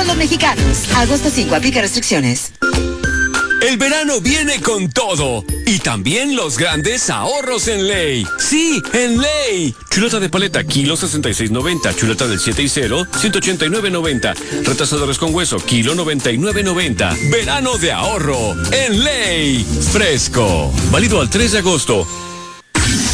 todos los mexicanos. Agosto 5, aplica restricciones. El verano viene con todo y también los grandes ahorros en Ley. Sí, en Ley. Chuleta de paleta, kilo 66.90. Chuleta del 7 y 0, 189.90. Retazadores con hueso, kilo 99.90. Verano de ahorro en Ley. Fresco. Válido al 3 de agosto.